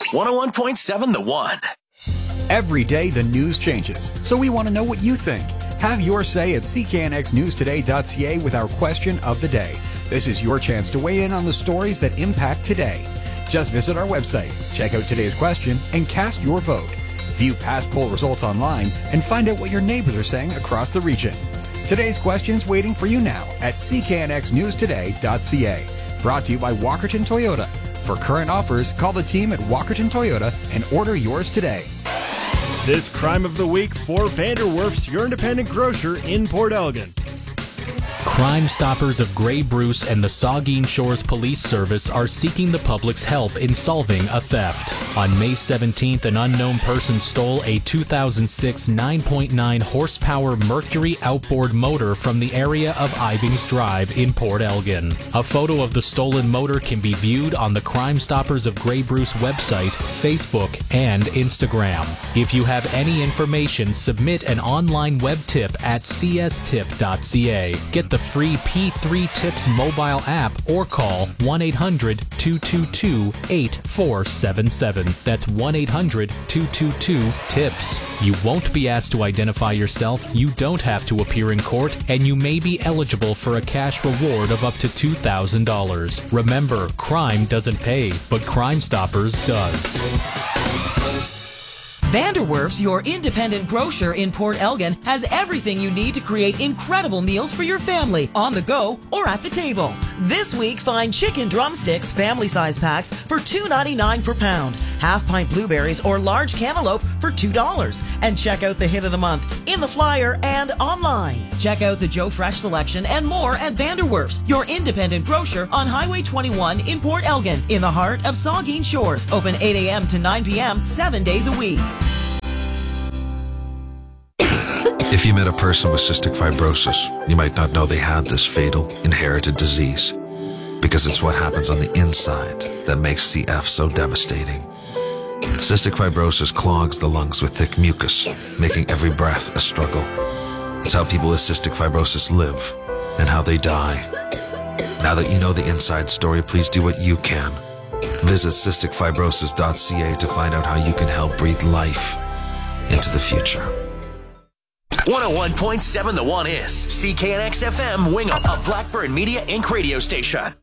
101.7 The One. Every day the news changes, so we want to know what you think. Have your say at cknxnewstoday.ca with our question of the day. This is your chance to weigh in on the stories that impact today. Just visit our website, check out today's question, and cast your vote. View past poll results online and find out what your neighbors are saying across the region. Today's question is waiting for you now at cknxnewstoday.ca. Brought to you by Walkerton Toyota. For current offers, call the team at Walkerton Toyota and order yours today. This Crime of the Week for Vanderwerf's, your independent grocer in Port Elgin. Crime Stoppers of Grey Bruce and the Saugeen Shores Police Service are seeking the public's help in solving a theft. On May 17th, an unknown person stole a 2006 9.9 horsepower Mercury outboard motor from the area of Ivings Drive in Port Elgin. A photo of the stolen motor can be viewed on the Crime Stoppers of Grey Bruce website, Facebook, and Instagram. If you have any information, submit an online web tip at cstip.ca. Get the free P3 Tips mobile app or call 1-800-222-8477. That's 1-800-222-TIPS. You won't be asked to identify yourself, you don't have to appear in court, and you may be eligible for a cash reward of up to $2,000. Remember, crime doesn't pay, but Crime Stoppers does. Vanderwerf's, your independent grocer in Port Elgin, has everything you need to create incredible meals for your family, on the go or at the table. This week, find chicken drumsticks, family size packs for $2.99 per pound, half-pint blueberries or large cantaloupe for $2. And check out the hit of the month in the flyer and online. Check out the Joe Fresh selection and more at Vanderwerf's, your independent grocer on Highway 21 in Port Elgin, in the heart of Saugeen Shores. Open 8 a.m. to 9 p.m., 7 days a week. If you met a person with cystic fibrosis, you might not know they had this fatal, inherited disease, because it's what happens on the inside that makes CF so devastating. Cystic fibrosis clogs the lungs with thick mucus, making every breath a struggle. It's how people with cystic fibrosis live and how they die. Now that you know the inside story, please do what you can. Visit cysticfibrosis.ca to find out how you can help breathe life into the future. 101.7 The One is CKNX FM Wingham, a Blackbird Media Inc. radio station.